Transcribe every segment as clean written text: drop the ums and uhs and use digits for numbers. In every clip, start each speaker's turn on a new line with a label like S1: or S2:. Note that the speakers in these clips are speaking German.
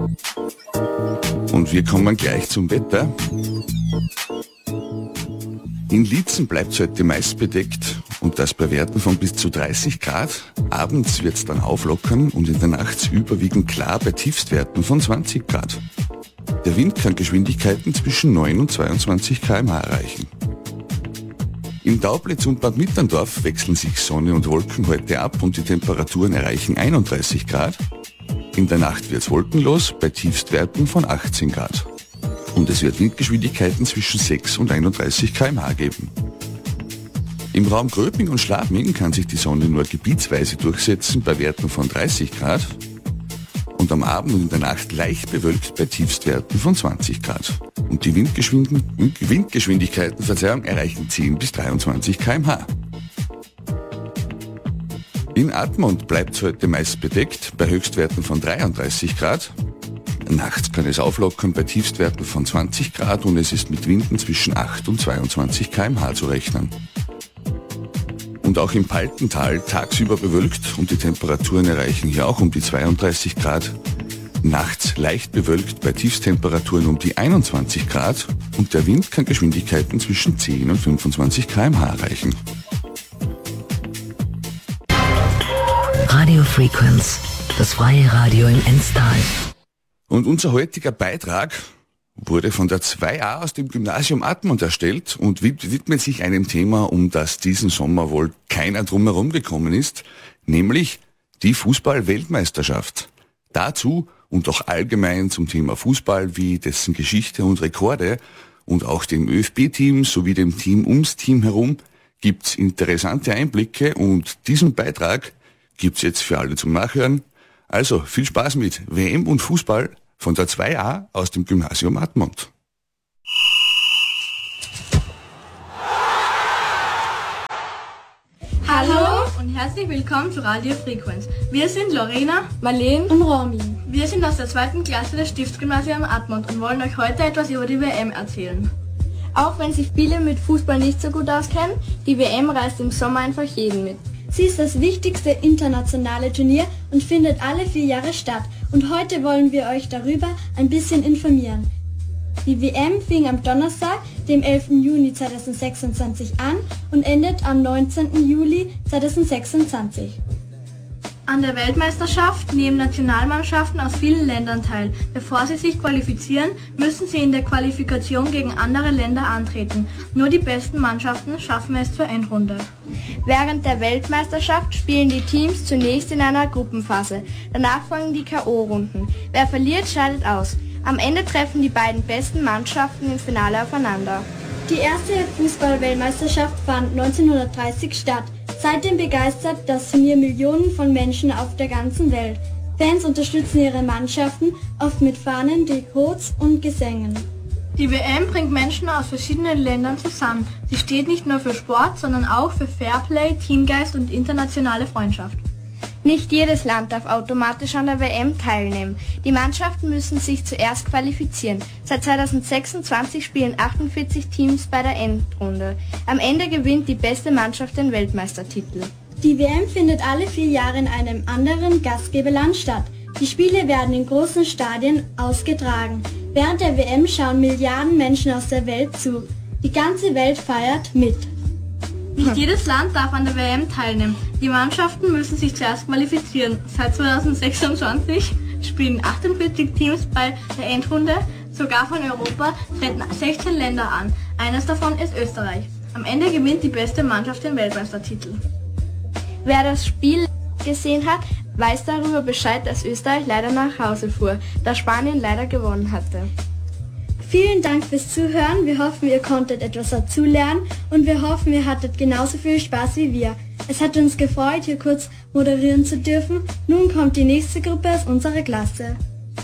S1: Und wir kommen gleich zum Wetter. In Liezen bleibt es heute meist bedeckt und das bei Werten von bis zu 30 Grad. Abends wird es dann auflockern und in der Nacht überwiegend klar bei Tiefstwerten von 20 Grad. Der Wind kann Geschwindigkeiten zwischen 9 und 22 km/h erreichen. In Daublitz und Bad Mitterndorf wechseln sich Sonne und Wolken heute ab und die Temperaturen erreichen 31 Grad. In der Nacht wird es wolkenlos bei Tiefstwerten von 18 Grad. Und es wird Windgeschwindigkeiten zwischen 6 und 31 km/h geben. Im Raum Gröbing und Schladming kann sich die Sonne nur gebietsweise durchsetzen bei Werten von 30 Grad und am Abend und in der Nacht leicht bewölkt bei Tiefstwerten von 20 Grad. Und die Windgeschwindigkeiten erreichen 10 bis 23 km/h. In Admont bleibt es heute meist bedeckt bei Höchstwerten von 33 Grad. Nachts kann es auflockern bei Tiefstwerten von 20 Grad und es ist mit Winden zwischen 8 und 22 km/h zu rechnen. Und auch im Paltental tagsüber bewölkt und die Temperaturen erreichen hier auch um die 32 Grad. Nachts leicht bewölkt bei Tiefstemperaturen um die 21 Grad und der Wind kann Geschwindigkeiten zwischen 10 und 25 km/h erreichen.
S2: Radio Frequenz, das freie Radio im Enstal.
S1: Und unser heutiger Beitrag wurde von der 2a aus dem Gymnasium Admont erstellt und widmet sich einem Thema, um das diesen Sommer wohl keiner drumherum gekommen ist, nämlich die Fußball-Weltmeisterschaft. Dazu und auch allgemein zum Thema Fußball wie dessen Geschichte und Rekorde und auch dem ÖFB-Team sowie dem Team ums Team herum gibt's interessante Einblicke und diesen Beitrag gibt's jetzt für alle zum Nachhören. Also viel Spaß mit WM und Fußball von der 2a aus dem Gymnasium Admont.
S3: Hallo und herzlich willkommen zu Radio Frequenz. Wir sind Lorena,
S4: Marlene und Romy.
S3: Wir sind aus der 2. Klasse des Stiftsgymnasiums Admont und wollen euch heute etwas über die WM erzählen.
S4: Auch wenn sich viele mit Fußball nicht so gut auskennen, die WM reißt im Sommer einfach jeden mit. Sie ist das wichtigste internationale Turnier und findet alle 4 Jahre statt. Und heute wollen wir euch darüber ein bisschen informieren. Die WM fing am Donnerstag, dem 11. Juni 2026 an und endet am 19. Juli 2026.
S3: An der Weltmeisterschaft nehmen Nationalmannschaften aus vielen Ländern teil. Bevor sie sich qualifizieren, müssen sie in der Qualifikation gegen andere Länder antreten. Nur die besten Mannschaften schaffen es zur Endrunde.
S4: Während der Weltmeisterschaft spielen die Teams zunächst in einer Gruppenphase. Danach folgen die K.O.-Runden. Wer verliert, scheidet aus. Am Ende treffen die beiden besten Mannschaften im Finale aufeinander. Die erste Fußball-Weltmeisterschaft fand 1930 statt. Seitdem begeistert das Turnier Millionen von Menschen auf der ganzen Welt. Fans unterstützen ihre Mannschaften, oft mit Fahnen, Trikots und Gesängen.
S3: Die WM bringt Menschen aus verschiedenen Ländern zusammen. Sie steht nicht nur für Sport, sondern auch für Fairplay, Teamgeist und internationale Freundschaft.
S4: Nicht jedes Land darf automatisch an der WM teilnehmen. Die Mannschaften müssen sich zuerst qualifizieren. Seit 2026 spielen 48 Teams bei der Endrunde. Am Ende gewinnt die beste Mannschaft den Weltmeistertitel. Die WM findet alle 4 Jahre in einem anderen Gastgeberland statt. Die Spiele werden in großen Stadien ausgetragen. Während der WM schauen Milliarden Menschen aus der Welt zu. Die ganze Welt feiert mit.
S3: Nicht jedes Land darf an der WM teilnehmen. Die Mannschaften müssen sich zuerst qualifizieren. Seit 2026 spielen 48 Teams bei der Endrunde. Sogar von Europa treten 16 Länder an. Eines davon ist Österreich. Am Ende gewinnt die beste Mannschaft den Weltmeistertitel.
S4: Wer das Spiel gesehen hat, weiß darüber Bescheid, dass Österreich leider nach Hause fuhr, da Spanien leider gewonnen hatte. Vielen Dank fürs Zuhören, wir hoffen, ihr konntet etwas dazulernen und wir hoffen, ihr hattet genauso viel Spaß wie wir. Es hat uns gefreut, hier kurz moderieren zu dürfen. Nun kommt die nächste Gruppe aus unserer Klasse.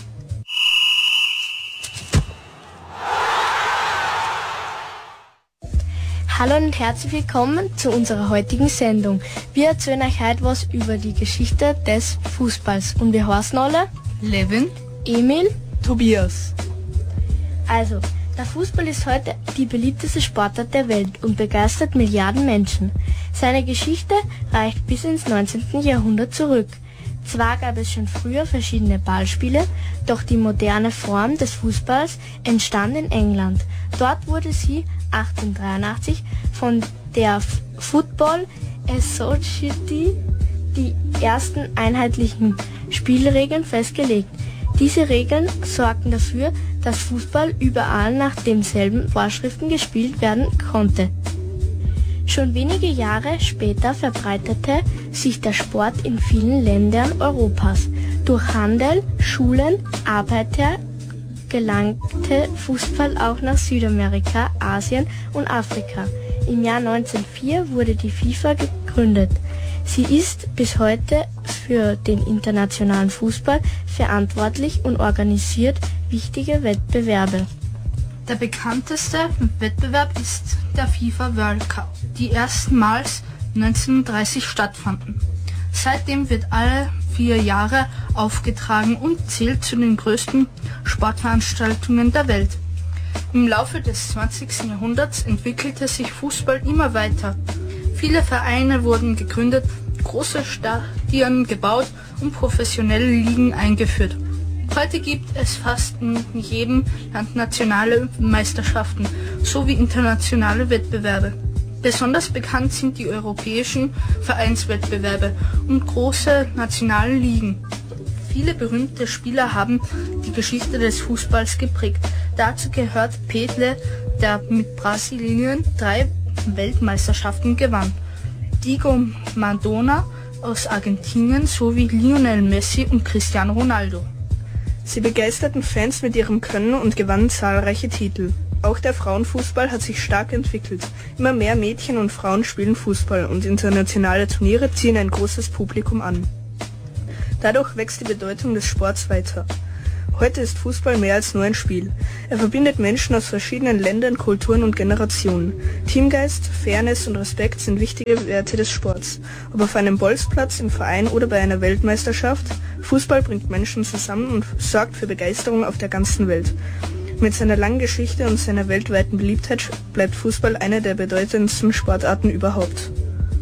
S4: Hallo und herzlich willkommen zu unserer heutigen Sendung. Wir erzählen euch heute was über die Geschichte des Fußballs und wir heißen alle
S3: Levin,
S4: Emil,
S3: Tobias.
S4: Also, der Fußball ist heute die beliebteste Sportart der Welt und begeistert Milliarden Menschen. Seine Geschichte reicht bis ins 19. Jahrhundert zurück. Zwar gab es schon früher verschiedene Ballspiele, doch die moderne Form des Fußballs entstand in England. Dort wurde sie 1883 von der Football Association die ersten einheitlichen Spielregeln festgelegt. Diese Regeln sorgten dafür, dass Fußball überall nach denselben Vorschriften gespielt werden konnte. Schon wenige Jahre später verbreitete sich der Sport in vielen Ländern Europas. Durch Handel, Schulen, Arbeiter gelangte Fußball auch nach Südamerika, Asien und Afrika. Im Jahr 1904 wurde die FIFA gegründet. Sie ist bis heute für den internationalen Fußball verantwortlich und organisiert wichtige Wettbewerbe.
S5: Der bekannteste Wettbewerb ist der FIFA World Cup, die erstmals 1930 stattfanden. Seitdem wird alle 4 Jahre aufgetragen und zählt zu den größten Sportveranstaltungen der Welt. Im Laufe des 20. Jahrhunderts entwickelte sich Fußball immer weiter. Viele Vereine wurden gegründet, große Stadien gebaut und professionelle Ligen eingeführt. Heute gibt es fast in jedem Land nationale Meisterschaften sowie internationale Wettbewerbe. Besonders bekannt sind die europäischen Vereinswettbewerbe und große nationale Ligen. Viele berühmte Spieler haben die Geschichte des Fußballs geprägt. Dazu gehört Pelé, der mit Brasilien 3 Weltmeisterschaften gewann, Diego Maradona aus Argentinien sowie Lionel Messi und Cristiano Ronaldo.
S6: Sie begeisterten Fans mit ihrem Können und gewannen zahlreiche Titel. Auch der Frauenfußball hat sich stark entwickelt. Immer mehr Mädchen und Frauen spielen Fußball und internationale Turniere ziehen ein großes Publikum an. Dadurch wächst die Bedeutung des Sports weiter. Heute ist Fußball mehr als nur ein Spiel. Er verbindet Menschen aus verschiedenen Ländern, Kulturen und Generationen. Teamgeist, Fairness und Respekt sind wichtige Werte des Sports. Ob auf einem Bolzplatz, im Verein oder bei einer Weltmeisterschaft, Fußball bringt Menschen zusammen und sorgt für Begeisterung auf der ganzen Welt. Mit seiner langen Geschichte und seiner weltweiten Beliebtheit bleibt Fußball eine der bedeutendsten Sportarten überhaupt.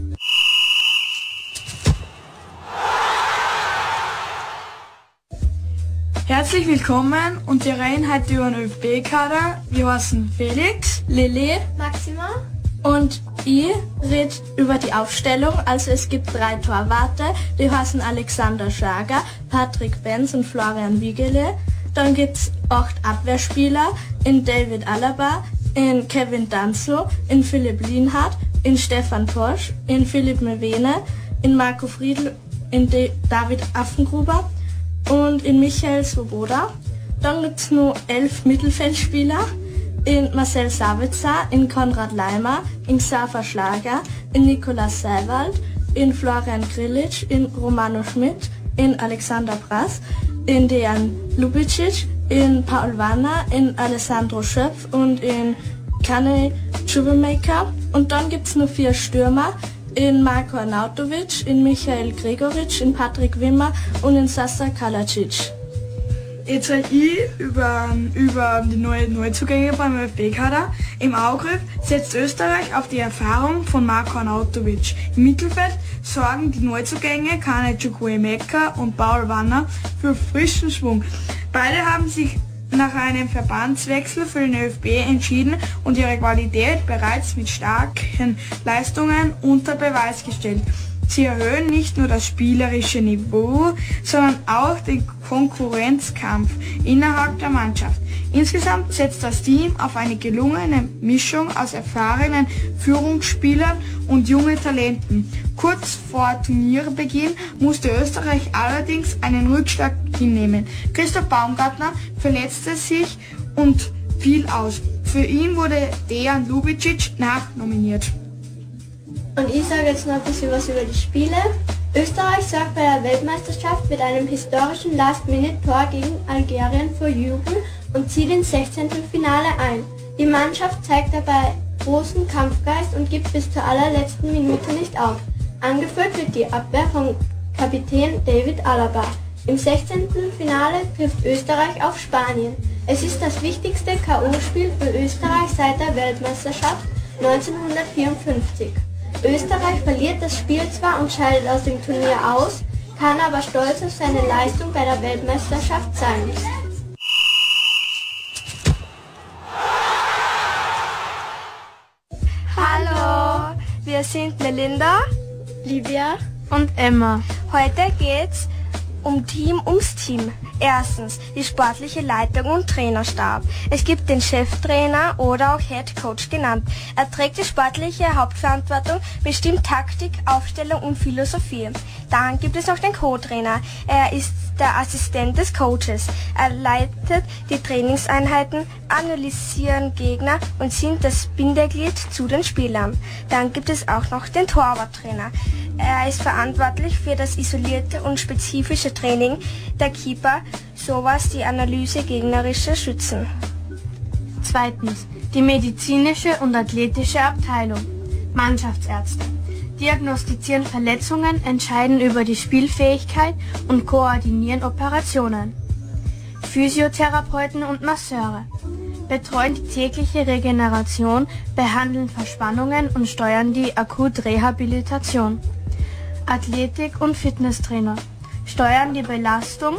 S7: Herzlich willkommen und wir reden heute über den ÖFB-Kader. Wir heißen Felix, Lili,
S4: Maxima
S7: und
S4: ich rede über die Aufstellung. Also es gibt 3 Torwarte, die heißen Alexander Schager, Patrick Benz und Florian Wiegele. Dann gibt es 8 Abwehrspieler, in David Alaba, in Kevin Danso, in Philipp Lienhardt, in Stefan Posch, in Philipp Mewene, in Marco Friedl, in David Affengruber und in Michael Svoboda. Dann gibt es noch 11 Mittelfeldspieler, in Marcel Sabitzer, in Konrad Leimer, in Xaver Schlager, in Nikolaus Seiwald, in Florian Grillitsch, in Romano Schmidt, in Alexander Brass, in Dejan Lubicic, in Paul Wanner, in Alessandro Schöpf und in Kane Čubomaker. Und dann gibt es noch 4 Stürmer, in Marko Arnautovic, in Michael Gregoritsch, in Patrick Wimmer und in Sasa Kalacic.
S7: jetzt rede ich über die Neuzugänge beim ÖFB-Kader. Im Angriff setzt Österreich auf die Erfahrung von Marko Arnautovic. Im Mittelfeld sorgen die Neuzugänge Kane Čubomaker und Paul Wanner für frischen Schwung. Beide haben sich nach einem Verbandswechsel für den ÖFB entschieden und ihre Qualität bereits mit starken Leistungen unter Beweis gestellt. Sie erhöhen nicht nur das spielerische Niveau, sondern auch den Konkurrenzkampf innerhalb der Mannschaft. Insgesamt setzt das Team auf eine gelungene Mischung aus erfahrenen Führungsspielern und jungen Talenten. Kurz vor Turnierbeginn musste Österreich allerdings einen Rückschlag hinnehmen. Christoph Baumgartner verletzte sich und fiel aus. Für ihn wurde Dejan Lubicic nachnominiert.
S4: Und ich sage jetzt noch ein bisschen was über die Spiele. Österreich sorgt bei der Weltmeisterschaft mit einem historischen Last-Minute-Tor gegen Algerien für Jubel und zieht ins 16. Finale ein. Die Mannschaft zeigt dabei großen Kampfgeist und gibt bis zur allerletzten Minute nicht auf. Angeführt wird die Abwehr von Kapitän David Alaba. Im 16. Finale trifft Österreich auf Spanien. Es ist das wichtigste K.O.-Spiel für Österreich seit der Weltmeisterschaft 1954. Österreich verliert das Spiel zwar und scheidet aus dem Turnier aus, kann aber stolz auf seine Leistung bei der Weltmeisterschaft sein. Hallo, wir sind Melinda, Livia
S5: Und Emma.
S4: Heute geht's ums Team. Erstens die sportliche Leitung und Trainerstab. Es gibt den Cheftrainer oder auch Head Coach genannt. Er trägt die sportliche Hauptverantwortung, bestimmt Taktik, Aufstellung und Philosophie. Dann gibt es noch den Co-Trainer. Er ist der Assistent des Coaches. Er leitet die Trainingseinheiten, analysiert Gegner und sind das Bindeglied zu den Spielern. Dann gibt es auch noch den Torwarttrainer. Er ist verantwortlich für das isolierte und spezifische Training der Keeper, sowas die Analyse gegnerischer Schützen.
S5: Zweitens, die medizinische und athletische Abteilung. Mannschaftsärzte. Diagnostizieren Verletzungen, entscheiden über die Spielfähigkeit und koordinieren Operationen. Physiotherapeuten und Masseure. Betreuen die tägliche Regeneration, behandeln Verspannungen und steuern die Akutrehabilitation. Athletik- und Fitnesstrainer. Steuern die Belastung,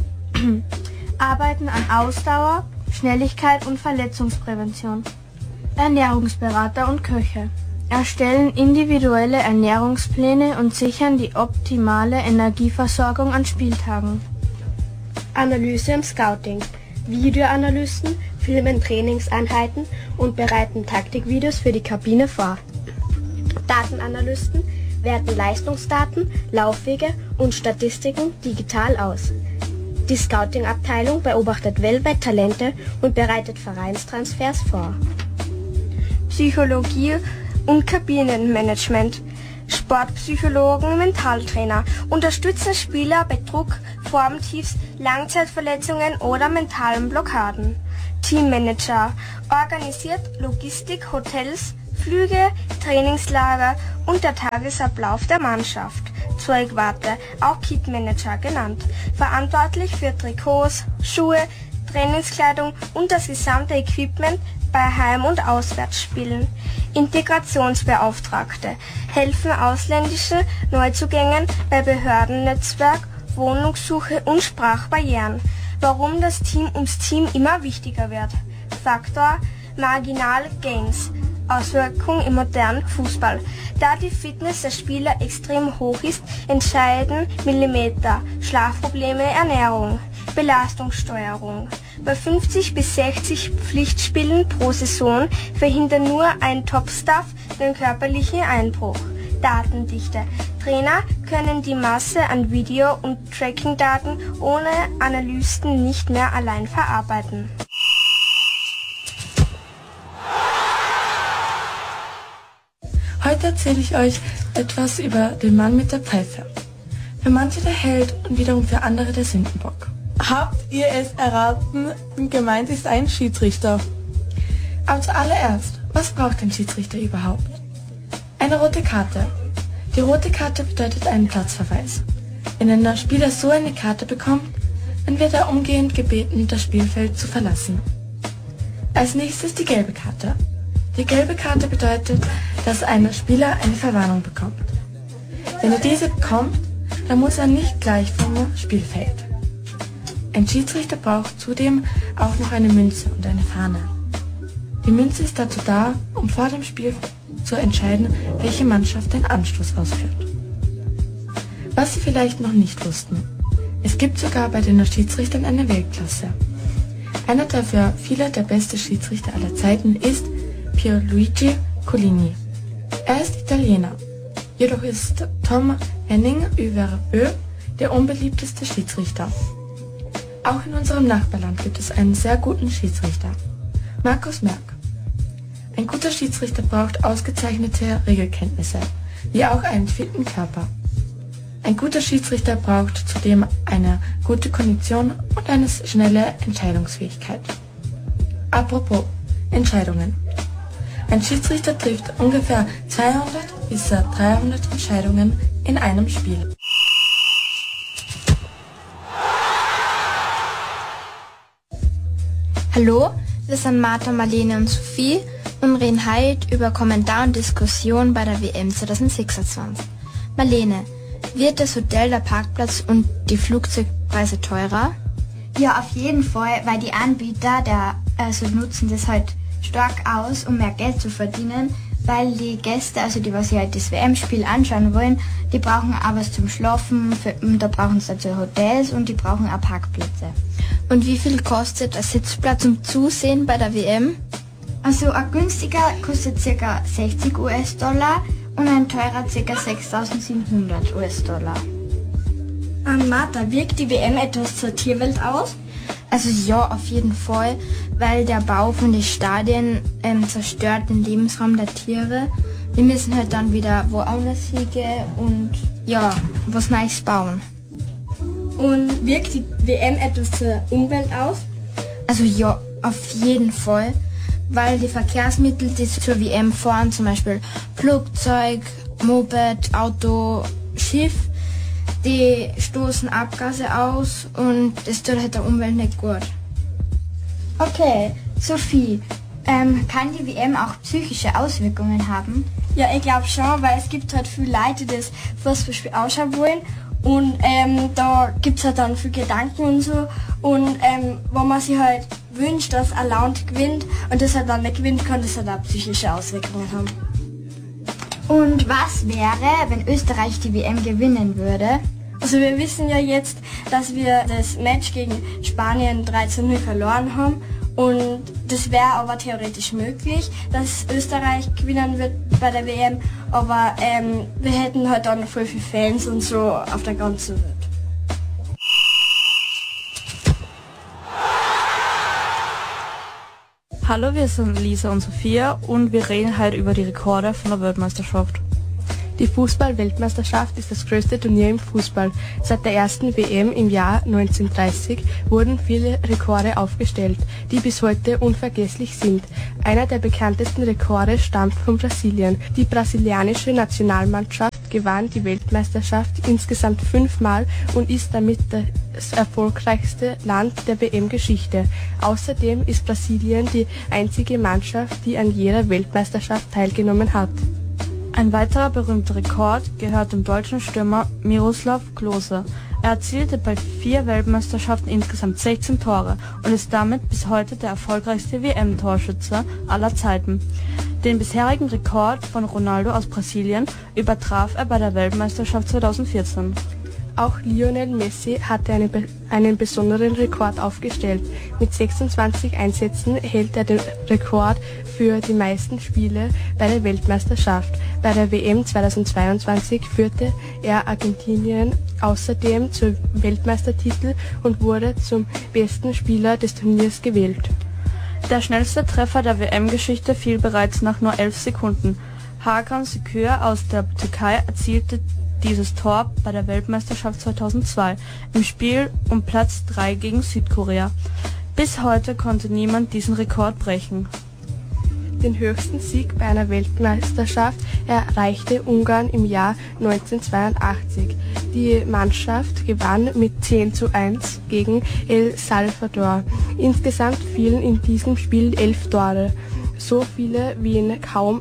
S5: arbeiten an Ausdauer, Schnelligkeit und Verletzungsprävention. Ernährungsberater und Köche. Erstellen individuelle Ernährungspläne und sichern die optimale Energieversorgung an Spieltagen.
S4: Analyse und Scouting. Videoanalysten filmen Trainingseinheiten und bereiten Taktikvideos für die Kabine vor. Datenanalysten werten Leistungsdaten, Laufwege und Statistiken digital aus. Die Scouting-Abteilung beobachtet weltweit Talente und bereitet Vereinstransfers vor. Psychologie und Kabinenmanagement. Sportpsychologen, Mentaltrainer unterstützen Spieler bei Druck, Formtiefs, Langzeitverletzungen oder mentalen Blockaden. Teammanager organisiert Logistik, Hotels, Flüge, Trainingslager und der Tagesablauf der Mannschaft. Zeugwarte, auch Kitmanager genannt, verantwortlich für Trikots, Schuhe, Trainingskleidung und das gesamte Equipment bei Heim- und Auswärtsspielen. Integrationsbeauftragte helfen ausländischen Neuzugängen bei Behördennetzwerk, Wohnungssuche und Sprachbarrieren. Warum das Team ums Team immer wichtiger wird. Faktor Marginal Gains. Auswirkung im modernen Fußball. Da die Fitness der Spieler extrem hoch ist, entscheiden Millimeter, Schlafprobleme, Ernährung, Belastungssteuerung. Bei 50 bis 60 Pflichtspielen pro Saison verhindert nur ein Topstaff den körperlichen Einbruch. Datendichte. Trainer können die Masse an Video- und Tracking-Daten ohne Analysten nicht mehr allein verarbeiten.
S8: Heute erzähle ich euch etwas über den Mann mit der Pfeife. Für manche der Held und wiederum für andere der Sündenbock.
S6: Habt ihr es erraten? Gemeint ist ein Schiedsrichter.
S8: Aber zuallererst, was braucht ein Schiedsrichter überhaupt? Eine rote Karte. Die rote Karte bedeutet einen Platzverweis. Wenn ein Spieler so eine Karte bekommt, dann wird er umgehend gebeten, das Spielfeld zu verlassen. Als nächstes die gelbe Karte. Die gelbe Karte bedeutet, dass ein Spieler eine Verwarnung bekommt. Wenn er diese bekommt, dann muss er nicht gleich vom Spielfeld. Ein Schiedsrichter braucht zudem auch noch eine Münze und eine Fahne. Die Münze ist dazu da, um vor dem Spiel zu entscheiden, welche Mannschaft den Anstoß ausführt. Was Sie vielleicht noch nicht wussten: Es gibt sogar bei den Schiedsrichtern eine Weltklasse. Einer der für viele der beste Schiedsrichter aller Zeiten ist Pierluigi Collini. Er ist Italiener. Jedoch ist Tom Henning Uverbø der unbeliebteste Schiedsrichter. Auch in unserem Nachbarland gibt es einen sehr guten Schiedsrichter, Markus Merck. Ein guter Schiedsrichter braucht ausgezeichnete Regelkenntnisse, wie auch einen fitten Körper. Ein guter Schiedsrichter braucht zudem eine gute Kondition und eine schnelle Entscheidungsfähigkeit. Apropos Entscheidungen. Ein Schiedsrichter trifft ungefähr 200 bis 300 Entscheidungen in einem Spiel.
S4: Hallo, wir sind Martha, Marlene und Sophie und reden heute über Kommentar und Diskussion bei der WM 2026. Marlene, Wird das Hotel, der Parkplatz und die Flugzeugpreise teurer?
S9: Ja, auf jeden Fall, weil die Anbieter nutzen das halt stark aus, um mehr Geld zu verdienen, weil die Gäste, also die, was sich halt das WM-Spiel anschauen wollen, die brauchen auch was zum Schlafen, da brauchen sie also Hotels und die brauchen auch Parkplätze.
S4: Und wie viel kostet ein Sitzplatz zum Zusehen bei der WM?
S9: Also ein günstiger kostet ca. 60 US-Dollar und ein teurer ca. 6.700 US-Dollar.
S3: Martha, wirkt die WM etwas zur Tierwelt aus?
S4: Also ja, auf jeden Fall, weil der Bau von den Stadien zerstört den Lebensraum der Tiere. Wir müssen halt dann wieder woanders hingehen und ja, was Neues bauen.
S3: Und wirkt die WM etwas zur Umwelt aus?
S4: Also ja, auf jeden Fall, weil die Verkehrsmittel, die zur WM fahren, zum Beispiel Flugzeug, Moped, Auto, Schiff, die stoßen Abgase aus und das tut halt der Umwelt nicht gut.
S9: Okay, Sophie, kann die WM auch psychische Auswirkungen haben?
S3: Ja, ich glaube schon, weil es gibt halt viele Leute, die das Fußballspiel anschauen wollen und da gibt es halt dann viele Gedanken und so und wenn man sich halt wünscht, dass ein Land gewinnt und das halt dann nicht gewinnt, kann das halt auch psychische Auswirkungen haben.
S9: Und was wäre, wenn Österreich die WM gewinnen würde?
S3: Also wir wissen ja jetzt, dass wir das Match gegen Spanien 13-0 verloren haben und das wäre aber theoretisch möglich, dass Österreich gewinnen wird bei der WM, aber wir hätten halt dann voll viele Fans und so auf der ganzen Welt.
S10: Hallo, wir sind Lisa und Sophia und wir reden heute über die Rekorde von der Weltmeisterschaft.
S6: Die Fußball-Weltmeisterschaft ist das größte Turnier im Fußball. Seit der ersten WM im Jahr 1930 wurden viele Rekorde aufgestellt, die bis heute unvergesslich sind. Einer der bekanntesten Rekorde stammt von Brasilien. Die brasilianische Nationalmannschaft gewann die Weltmeisterschaft insgesamt 5-mal und ist damit das erfolgreichste Land der WM-Geschichte. Außerdem ist Brasilien die einzige Mannschaft, die an jeder Weltmeisterschaft teilgenommen hat.
S10: Ein weiterer berühmter Rekord gehört dem deutschen Stürmer Miroslav Klose. Er erzielte bei 4 Weltmeisterschaften insgesamt 16 Tore und ist damit bis heute der erfolgreichste WM-Torschütze aller Zeiten. Den bisherigen Rekord von Ronaldo aus Brasilien übertraf er bei der Weltmeisterschaft 2014.
S6: Auch Lionel Messi hatte einen besonderen Rekord aufgestellt. Mit 26 Einsätzen hält er den Rekord für die meisten Spiele bei der Weltmeisterschaft. Bei der WM 2022 führte er Argentinien außerdem zum Weltmeistertitel und wurde zum besten Spieler des Turniers gewählt.
S10: Der schnellste Treffer der WM-Geschichte fiel bereits nach nur 11 Sekunden. Hakan Şükür aus der Türkei erzielte dieses Tor bei der Weltmeisterschaft 2002 im Spiel um Platz 3 gegen Südkorea. Bis heute konnte niemand diesen Rekord brechen.
S6: Den höchsten Sieg bei einer Weltmeisterschaft erreichte Ungarn im Jahr 1982. Die Mannschaft gewann mit 10:1 gegen El Salvador. Insgesamt fielen in diesem Spiel 11 Tore, so viele wie in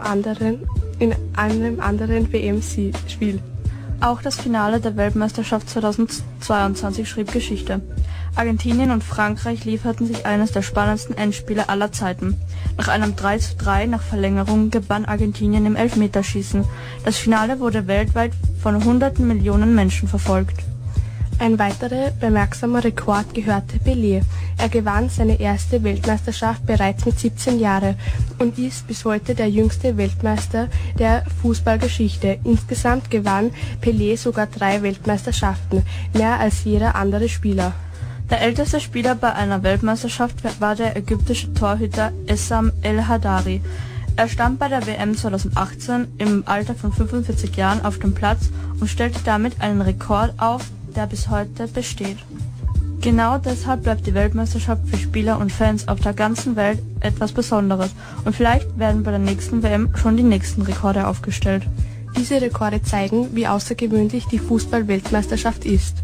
S6: einem anderen WM-Spiel.
S10: Auch das Finale der Weltmeisterschaft 2022 schrieb Geschichte. Argentinien und Frankreich lieferten sich eines der spannendsten Endspiele aller Zeiten. Nach einem 3:3 nach Verlängerung gewann Argentinien im Elfmeterschießen. Das Finale wurde weltweit von hunderten Millionen Menschen verfolgt.
S6: Ein weiterer bemerksamer Rekord gehörte Pelé. Er gewann seine erste Weltmeisterschaft bereits mit 17 Jahren und ist bis heute der jüngste Weltmeister der Fußballgeschichte. Insgesamt gewann Pelé sogar 3 Weltmeisterschaften, mehr als jeder andere Spieler.
S10: Der älteste Spieler bei einer Weltmeisterschaft war der ägyptische Torhüter Essam El Hadary. Er stand bei der WM 2018 im Alter von 45 Jahren auf dem Platz und stellte damit einen Rekord auf, der bis heute besteht. Genau deshalb bleibt die Weltmeisterschaft für Spieler und Fans auf der ganzen Welt etwas Besonderes und vielleicht werden bei der nächsten WM schon die nächsten Rekorde aufgestellt.
S6: Diese Rekorde zeigen, wie außergewöhnlich die Fußball-Weltmeisterschaft ist.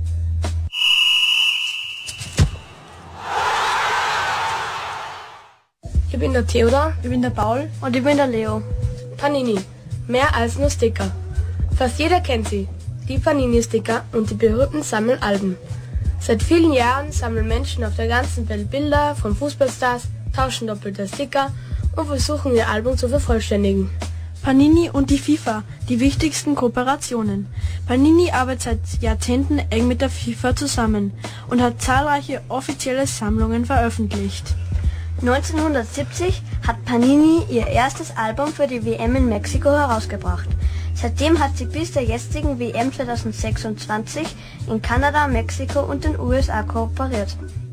S11: Ich bin der Theodor,
S3: Ich bin der Paul.
S11: und ich bin der Leo. Panini, mehr als nur Sticker. Fast jeder kennt sie. die Panini-Sticker und die berühmten Sammelalben. Seit vielen Jahren sammeln Menschen auf der ganzen Welt Bilder von Fußballstars, tauschen doppelte Sticker und versuchen ihr Album zu vervollständigen.
S12: Panini und die FIFA, die wichtigsten Kooperationen. Panini arbeitet seit Jahrzehnten eng mit der FIFA zusammen und hat zahlreiche offizielle Sammlungen veröffentlicht.
S13: 1970 hat Panini ihr erstes Album für die WM in Mexiko herausgebracht. Seitdem hat sie bis der jetzigen WM 2026 in Kanada, Mexiko und den USA kooperiert.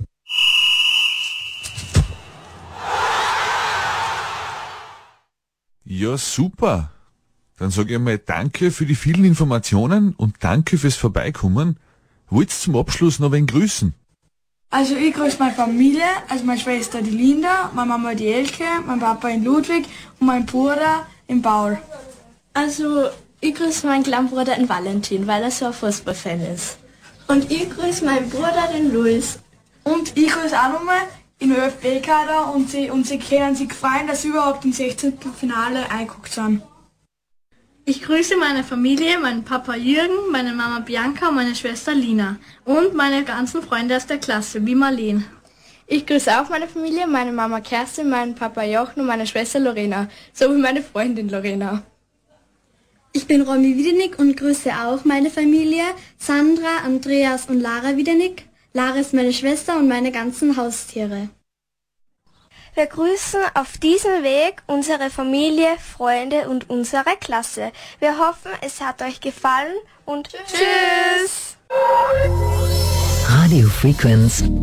S14: Ja, super. Dann sage ich einmal danke für die vielen Informationen und danke fürs Vorbeikommen. Wollt's zum Abschluss noch wen grüßen?
S7: Also ich grüße meine Familie, also meine Schwester die Linda, meine Mama die Elke, mein Papa in Ludwig und mein Bruder in Paul.
S4: Also ich grüße meinen kleinen Bruder in Valentin, weil er so ein Fußballfan ist. Und ich grüße meinen Bruder den Luis.
S7: Und ich grüße auch nochmal in der ÖFB-Kader und sie können sich freuen, dass sie überhaupt im 16. Finale eingeguckt sind.
S3: Ich grüße meine Familie, meinen Papa Jürgen, meine Mama Bianca und meine Schwester Lina und meine ganzen Freunde aus der Klasse, wie Marleen.
S4: Ich grüße auch meine Familie, meine Mama Kerstin, meinen Papa Jochen und meine Schwester Lorena, sowie meine Freundin Lorena.
S15: Ich bin Romy Wiedenig und grüße auch meine Familie, Sandra, Andreas und Lara Wiedenig. Lara ist meine Schwester und meine ganzen Haustiere.
S16: Wir grüßen auf diesem Weg unsere Familie, Freunde und unsere Klasse. Wir hoffen, es hat euch gefallen und tschüss!
S2: Radio Frequenz.
S17: I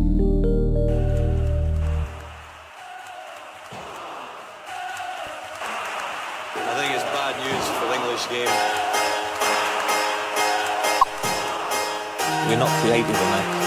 S17: think it's bad news for the English game. We're not creative enough.